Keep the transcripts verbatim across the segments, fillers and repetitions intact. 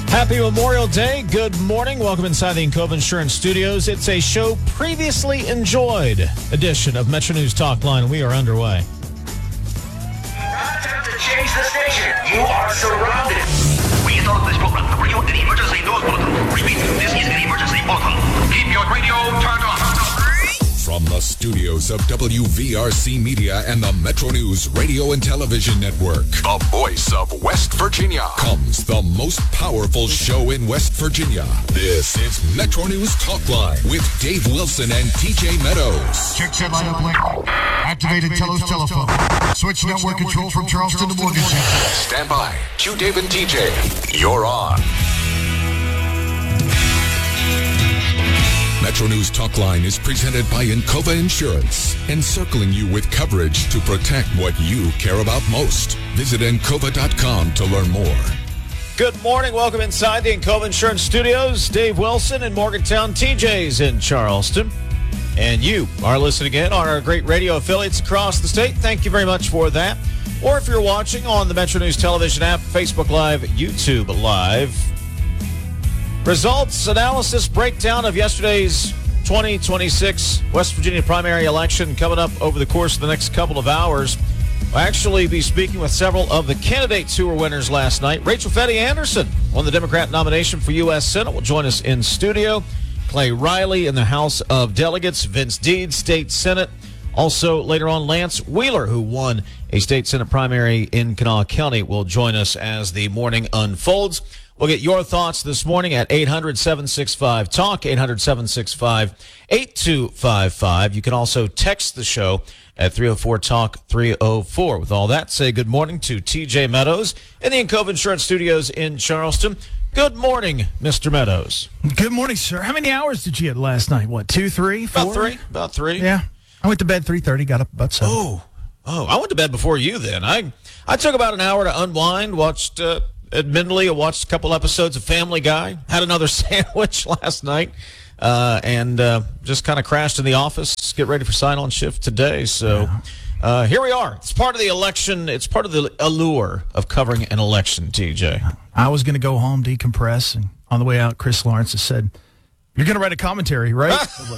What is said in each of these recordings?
Happy Memorial Day. Good morning. Welcome inside the Encova Insurance Studios. It's a show previously enjoyed edition of Metro News Talk Line. We are underway. Not time to change the station. You are surrounded. We interrupt this program to bring you an emergency news bulletin. Repeat, this is an emergency bulletin. Keep your radio turned on. From the studios of W V R C Media and the Metro News Radio and Television Network, the voice of West Virginia, comes the most powerful show in West Virginia. This is Metro News Talk Line with Dave Wilson and T J Meadows. Check set line up link. Activated Telos telephone. Switch network control from Charleston to Morgantown. Stand by. Q Dave and T J. You're on. Metro News Talk Line is presented by Encova Insurance, encircling you with coverage to protect what you care about most. Visit Encova dot com to learn more. Good morning. Welcome inside the Encova Insurance Studios. Dave Wilson in Morgantown. T J's in Charleston. And you are listening in on our great radio affiliates across the state. Thank you very much for that. Or if you're watching on the Metro News Television app, Facebook Live, YouTube Live. Results, analysis, breakdown of yesterday's twenty twenty-six West Virginia primary election coming up over the course of the next couple of hours. We'll actually be speaking with several of the candidates who were winners last night. Rachel Fetty Anderson won the Democrat nomination for U S Senate. Will join us in studio. Clay Riley in the House of Delegates. Vince Deeds, State Senate. Also, later on, Lance Wheeler, who won a State Senate primary in Kanawha County, will join us as the morning unfolds. We'll get your thoughts this morning at eight hundred, seven six five, TALK, eight hundred, seven six five, eight two five five. You can also text the show at three oh four, TALK, three oh four. With all that, say good morning to T J Meadows in the Encova Insurance Studios in Charleston. Good morning, Mister Meadows. Good morning, sir. How many hours did you get last night? What, two, three, four? About three. About three. Yeah. I went to bed three thirty, got up about seven. Oh, oh, I went to bed before you then. I, I took about an hour to unwind, watched... Uh, Admittedly, I watched a couple episodes of Family Guy, had another sandwich last night, uh, and uh, just kind of crashed in the office, get ready for sign-on shift today. So uh, here we are. It's part of the election. It's part of the allure of covering an election, T J. I was going to go home, decompress, and on the way out, Chris Lawrence has said, you're going to write a commentary, right?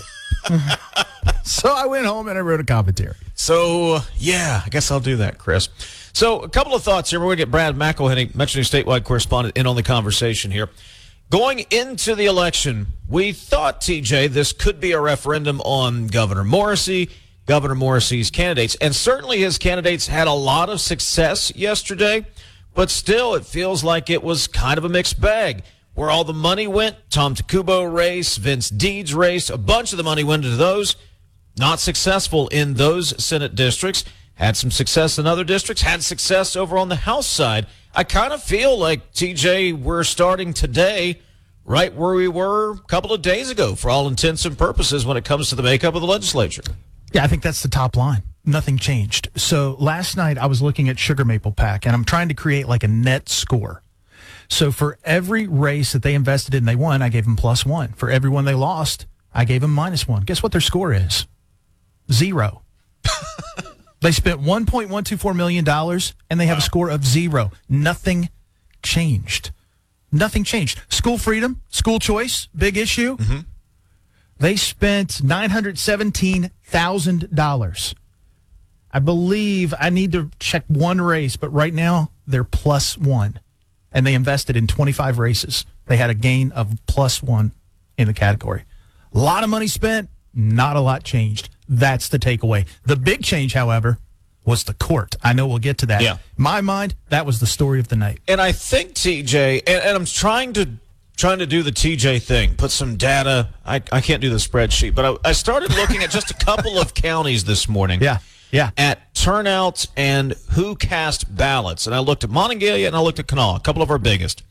So I went home and I wrote a commentary. So, yeah, I guess I'll do that, Chris. So a couple of thoughts here. We're going to get Brad McElhenney, Metro News statewide correspondent, in on the conversation here. Going into the election, we thought, T J, this could be a referendum on Governor Morrisey, Governor Morrisey's candidates. And certainly his candidates had a lot of success yesterday, but still it feels like it was kind of a mixed bag. Where all the money went, Tom Takubo race, Vince Deeds race, a bunch of the money went into those. Not successful in those Senate districts. Had some success in other districts, had success over on the House side. I kind of feel like, T J, we're starting today right where we were a couple of days ago for all intents and purposes when it comes to the makeup of the legislature. Yeah, I think that's the top line. Nothing changed. So last night I was looking at Sugar Maple Pack, and I'm trying to create like a net score. So for every race that they invested in, they won, I gave them plus one. For every one they lost, I gave them minus one. Guess what their score is? Zero. They spent one point one two four million dollars, and they have wow. a score of zero. Nothing changed. Nothing changed. School freedom, school choice, big issue. Mm-hmm. They spent nine hundred seventeen thousand dollars. I believe I need to check one race, but right now they're plus one. And they invested in twenty-five races. They had a gain of plus one in the category. A lot of money spent, not a lot changed. That's the takeaway. The big change, however, was the court. I know we'll get to that. Yeah. In my mind, that was the story of the night. And I think, T J, and, and I'm trying to trying to do the T J thing, put some data. I, I can't do the spreadsheet, but I, I started looking at just a couple of counties this morning. Yeah, yeah. At turnout and who cast ballots. And I looked at Monongalia and I looked at Kanawha, a couple of our biggest.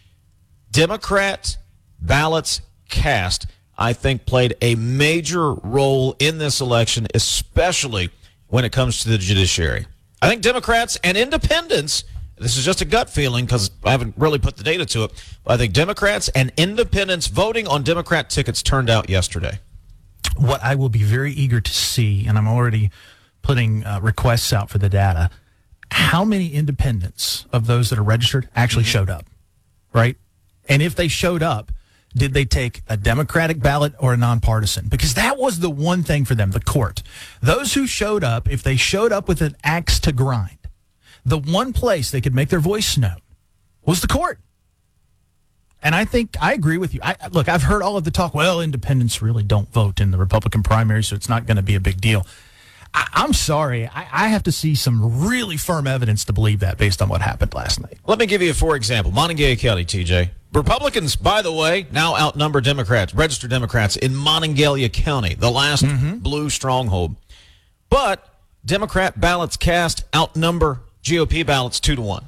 Democrat ballots cast, I think, played a major role in this election, especially when it comes to the judiciary. I think Democrats and independents, this is just a gut feeling because I haven't really put the data to it, but I think Democrats and independents voting on Democrat tickets turned out yesterday. What I will be very eager to see, and I'm already putting uh, requests out for the data, how many independents of those that are registered actually mm-hmm. showed up, right? And if they showed up, did they take a Democratic ballot or a nonpartisan? Because that was the one thing for them, the court. Those who showed up, if they showed up with an axe to grind, the one place they could make their voice known was the court. And I think I agree with you. I, look, I've heard all of the talk, well, independents really don't vote in the Republican primary, so it's not going to be a big deal. I, I'm sorry. I, I have to see some really firm evidence to believe that based on what happened last night. Let me give you a for example. Monongalia County, T J. Republicans, by the way, now outnumber Democrats, registered Democrats in Monongalia County, the last mm-hmm. blue stronghold. But Democrat ballots cast outnumber G O P ballots two to one.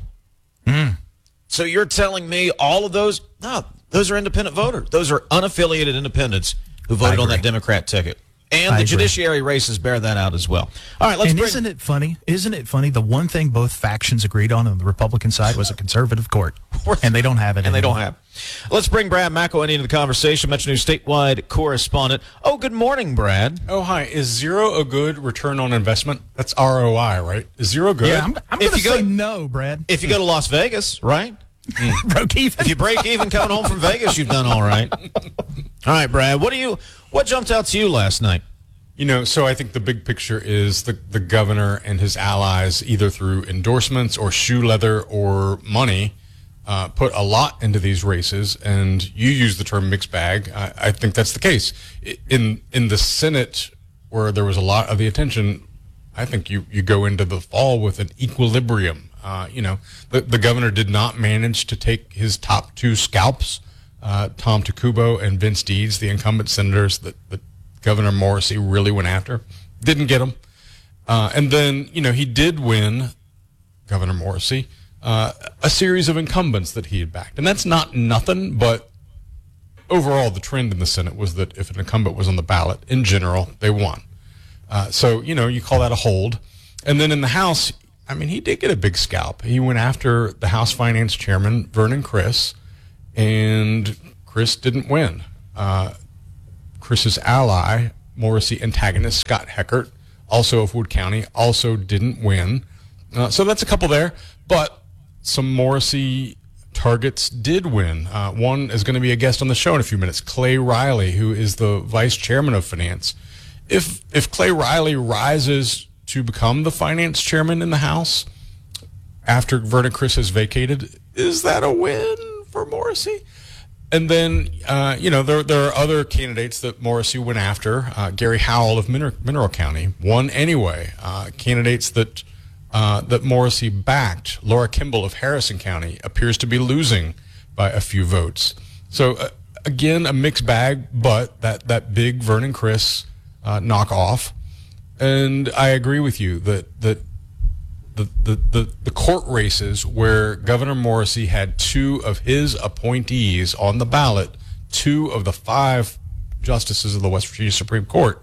Mm. So you're telling me all of those? No, those are independent voters. Those are unaffiliated independents who voted on that Democrat ticket. And I the agree. judiciary races bear that out as well. All right, let's and bring... isn't it funny? Isn't it funny? The one thing both factions agreed on on the Republican side was a conservative court, and they don't have it. And anymore. they don't have. Let's bring Brad McElhenney into the conversation, Metro News statewide correspondent. Oh, good morning, Brad. Oh, hi. Is zero a good return on investment? That's R O I, right? Is zero good? Yeah, I'm, I'm going to you say go, no, Brad. If you go to Las Vegas, right? Mm. Broke even. If you break even coming home from Vegas, you've done all right. All right, Brad. What do you? What jumped out to you last night? You know, so I think the big picture is the, the governor and his allies, either through endorsements or shoe leather or money, uh, put a lot into these races. And you use the term mixed bag. I, I think that's the case. In in the Senate, where there was a lot of the attention, I think you, you go into the fall with an equilibrium. Uh, you know, the, the governor did not manage to take his top two scalps, uh, Tom Takubo and Vince Deeds, the incumbent senators that, that Governor Morrissey really went after. Didn't get him. Uh, and then, you know, he did win, Governor Morrissey, uh, a series of incumbents that he had backed. And that's not nothing, but overall the trend in the Senate was that if an incumbent was on the ballot, in general, they won. Uh, so, you know, you call that a hold. And then in the House, I mean, he did get a big scalp. He went after the House Finance Chairman, Vernon Criss, and Criss didn't win. Uh, Chris's ally, Morrissey antagonist Scott Heckert, also of Wood County, also didn't win. Uh, so that's a couple there. But some Morrissey targets did win. Uh, one is going to be a guest on the show in a few minutes, Clay Riley, who is the vice chairman of finance. If if Clay Riley rises to become the finance chairman in the House after Vernon Criss has vacated, is that a win for Morrissey? And then, uh, you know, there there are other candidates that Morrissey went after. Uh, Gary Howell of Mineral, Mineral County won anyway. Uh, candidates that uh, that Morrissey backed, Laura Kimball of Harrison County, appears to be losing by a few votes. So, uh, again, a mixed bag, but that, that big Vernon Criss uh, knockoff. And I agree with you that that the, the, the, the court races where Governor Morrissey had two of his appointees on the ballot, two of the five justices of the West Virginia Supreme Court,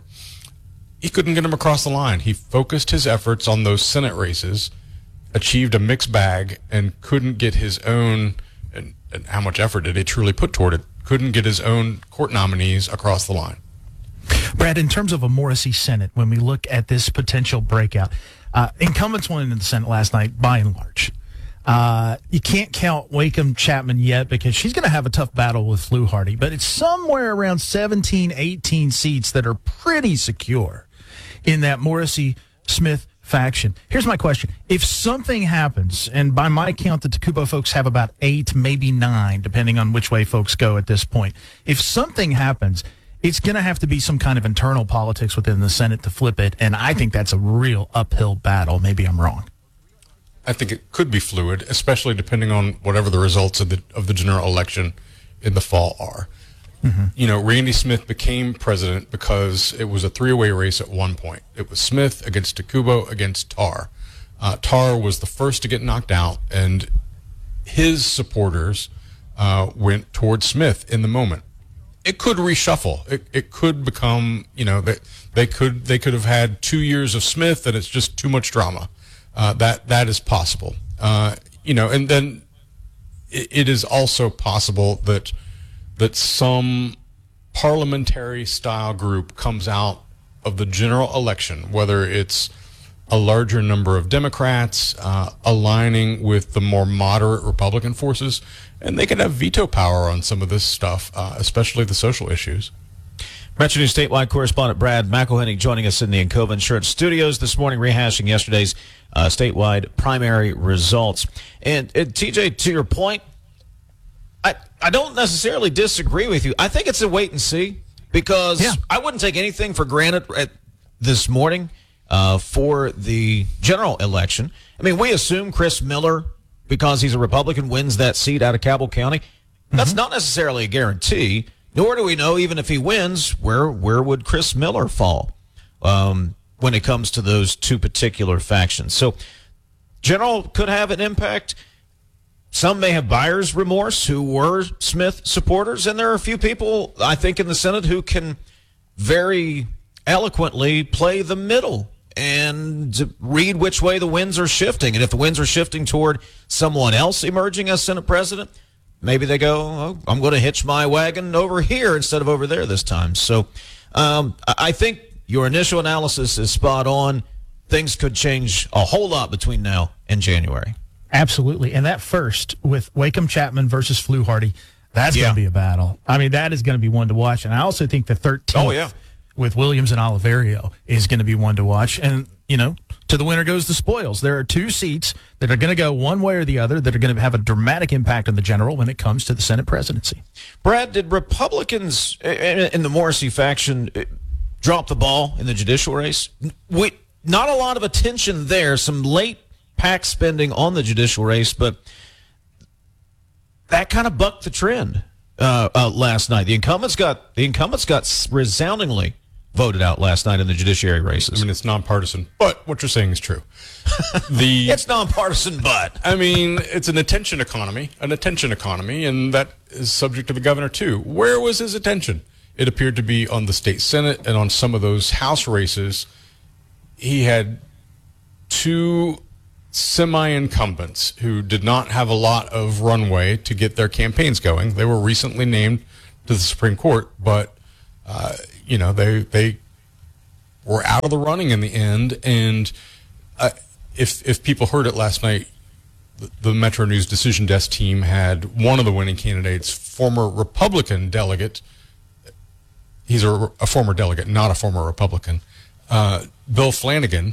he couldn't get them across the line. He focused his efforts on those Senate races, achieved a mixed bag, and couldn't get his own, and, and how much effort did he truly put toward it, couldn't get his own court nominees across the line. Brad, in terms of a Morrissey Senate, when we look at this potential breakout, uh, incumbents won in the Senate last night by and large. Uh, you can't count Wacom Chapman yet because she's going to have a tough battle with Fluharty, but it's somewhere around seventeen, eighteen seats that are pretty secure in that Morrissey-Smith faction. Here's my question. If something happens, and by my count, the Takubo folks have about eight, maybe nine, depending on which way folks go at this point. If something happens, it's going to have to be some kind of internal politics within the Senate to flip it, and I think that's a real uphill battle. Maybe I'm wrong. I think it could be fluid, especially depending on whatever the results of the of the general election in the fall are. Mm-hmm. You know, Randy Smith became president because it was a three-way race at one point. It was Smith against Takubo against Tarr. Uh, Tarr was the first to get knocked out, and his supporters uh, went towards Smith in the moment. It could reshuffle. It it could become, you know, they, they could they could have had two years of Smith, and it's just too much drama. Uh, that that is possible. Uh, you know, and then it, it is also possible that that some parliamentary style group comes out of the general election, whether it's a larger number of Democrats uh, aligning with the more moderate Republican forces, and they could have veto power on some of this stuff, uh, especially the social issues. Metro News statewide correspondent Brad McElhenney joining us in the Encova Insurance Studios this morning, rehashing yesterday's uh, statewide primary results. And, and T J, to your point, I, I don't necessarily disagree with you. I think it's a wait and see, because Yeah. I wouldn't take anything for granted at this morning uh, for the general election. I mean, we assume Chris Miller, because he's a Republican, wins that seat out of Cabell County. That's mm-hmm. not necessarily a guarantee, nor do we know, even if he wins, where where would Chris Miller fall um, when it comes to those two particular factions. So general could have an impact. Some may have buyer's remorse who were Smith supporters, and there are a few people, I think, in the Senate who can very eloquently play the middle and read which way the winds are shifting. And if the winds are shifting toward someone else emerging as Senate president, maybe they go, oh, I'm going to hitch my wagon over here instead of over there this time. So um, I think your initial analysis is spot on. Things could change a whole lot between now and January. Absolutely. And that first with Wacom Chapman versus Fluharty, that's Yeah. going to be a battle. I mean, that is going to be one to watch. And I also think the thirteenth Oh, yeah. with Williams and Oliverio is going to be one to watch. And, you know, to the winner goes the spoils. There are two seats that are going to go one way or the other that are going to have a dramatic impact on the general when it comes to the Senate presidency. Brad, did Republicans in the Morrissey faction drop the ball in the judicial race? We, not a lot of attention there. Some late PAC spending on the judicial race, but that kind of bucked the trend uh, uh, last night. The incumbents got the incumbents got resoundingly voted out last night in the judiciary races. I mean, it's nonpartisan, but what you're saying is true. The It's nonpartisan, but I mean, it's an attention economy, an attention economy, and that is subject to the governor too. Where was his attention? It appeared to be on the state Senate and on some of those House races. He had two semi-incumbents who did not have a lot of runway to get their campaigns going. They were recently named to the Supreme Court, but uh, you know they they were out of the running in the end. And uh, if if people heard it last night, the, the Metro News Decision Desk team had one of the winning candidates, former Republican delegate. He's a, a former delegate, not a former Republican, uh, Bill Flanagan,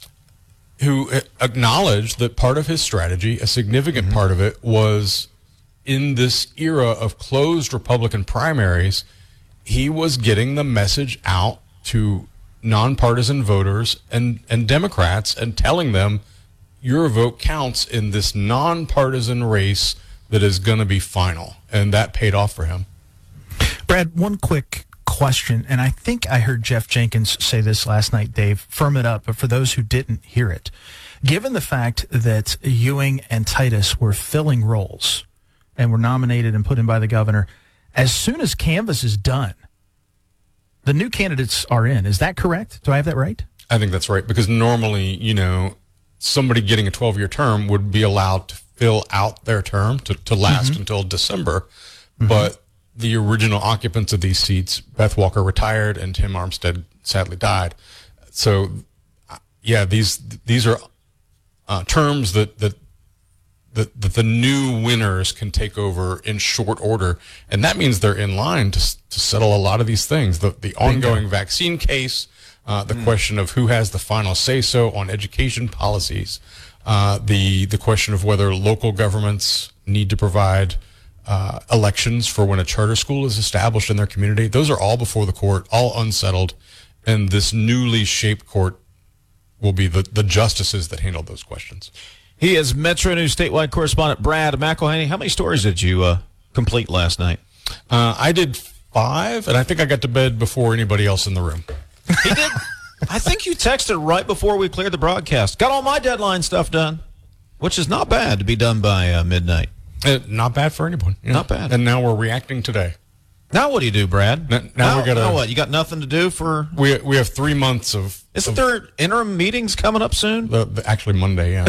who acknowledged that part of his strategy, a significant mm-hmm. part of it, was in this era of closed Republican primaries, he was getting the message out to nonpartisan voters and, and Democrats and telling them your vote counts in this nonpartisan race that is going to be final. And that paid off for him. Brad, one quick question, and I think I heard Jeff Jenkins say this last night, Dave, firm it up, but for those who didn't hear it, given the fact that Ewing and Titus were filling roles and were nominated and put in by the governor, as soon as canvass is done, the new candidates are in. Is that correct? Do I have that right? I think that's right, because normally, you know, somebody getting a twelve-year term would be allowed to fill out their term to, to last mm-hmm. until December, mm-hmm. but the original occupants of these seats, Beth Walker retired and Tim Armstead sadly died. So, yeah, these these are uh, terms that, that that that the new winners can take over in short order, and that means they're in line to to settle a lot of these things. The the ongoing vaccine case, uh, the mm. question of who has the final say so on education policies, uh, the the question of whether local governments need to provide Uh, elections for when a charter school is established in their community. Those are all before the court, all unsettled, and this newly shaped court will be the, the justices that handle those questions. He is Metro News statewide correspondent Brad McElhenney. How many stories did you uh, complete last night? Uh, I did five, and I think I got to bed before anybody else in the room. He did. I think you texted right before we cleared the broadcast. Got all my deadline stuff done, which is not bad to be done by uh, midnight. Uh, not bad for anyone. You know? Not bad. And now we're reacting today. Now what do you do, Brad? Now, now, now we got now what? You got nothing to do for? We we have three months of. Isn't of, there interim meetings coming up soon? The, the, actually, Monday. Yeah.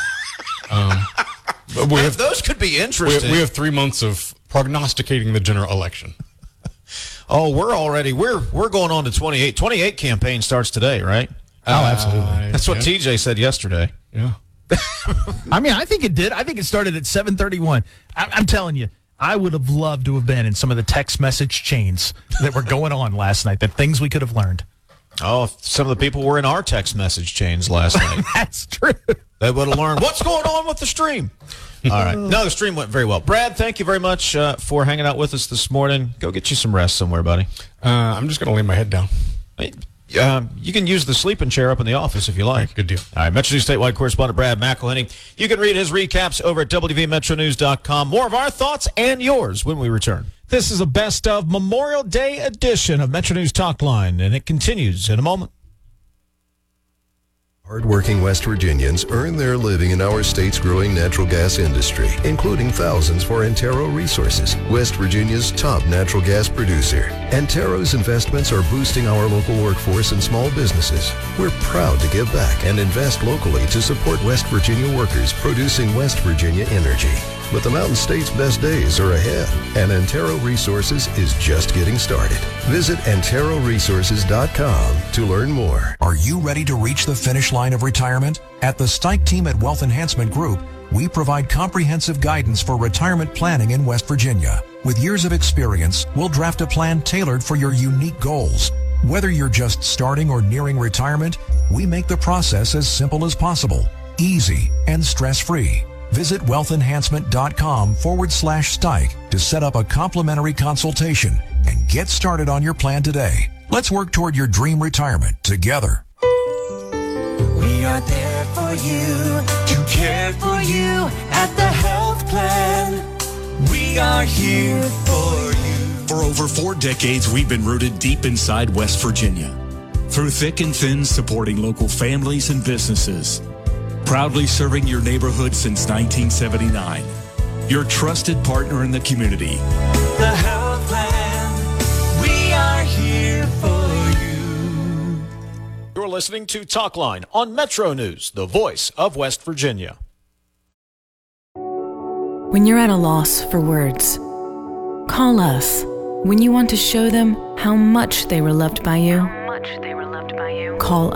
um, but we have those could be we interesting. have, we have three months of prognosticating the general election. Oh, we're already we're we're going on to twenty-eight. twenty-eight campaign starts today, right? Oh, absolutely. Uh, That's what yeah. T J said yesterday. Yeah. I mean, I think it did. I think it started at seven thirty-one. I, I'm telling you, I would have loved to have been in some of the text message chains that were going on last night, the things we could have learned. Oh, if some of the people were in our text message chains last night. That's true. They would have learned what's going on with the stream. All right. No, the stream went very well. Brad, thank you very much uh, for hanging out with us this morning. Go get you some rest somewhere, buddy. Uh, I'm just going to lay my head down. Hey, um, you can use the sleeping chair up in the office if you like. Good deal. All right, Metro News statewide correspondent Brad McElhenney. You can read his recaps over at W V metro news dot com. More of our thoughts and yours when we return. This is a best of Memorial Day edition of Metro News Talk Line, and it continues in a moment. Hardworking West Virginians earn their living in our state's growing natural gas industry, including thousands for Antero Resources, West Virginia's top natural gas producer. Antero's investments are boosting our local workforce and small businesses. We're proud to give back and invest locally to support West Virginia workers producing West Virginia energy. But the Mountain State's best days are ahead, and Antero Resources is just getting started. Visit antero resources dot com to learn more. Are you ready to reach the finish line of retirement? At the Stike team at Wealth Enhancement Group, we provide comprehensive guidance for retirement planning in West Virginia. With years of experience, we'll draft a plan tailored for your unique goals. Whether you're just starting or nearing retirement, we make the process as simple as possible, easy, and stress-free. Visit wealthenhancement.com forward slash Stike to set up a complimentary consultation and get started on your plan today. Let's work toward your dream retirement together. We are there for you, to care for you at the health plan. We are here for you. For over four decades, we've been rooted deep inside West Virginia. Through thick and thin, supporting local families and businesses. Proudly serving your neighborhood since nineteen seventy-nine. Your trusted partner in the community. The health plan, we are here for you. You're listening to Talk Line on Metro News, the voice of West Virginia. When you're at a loss for words, call us. When you want to show them how much they were loved by you, call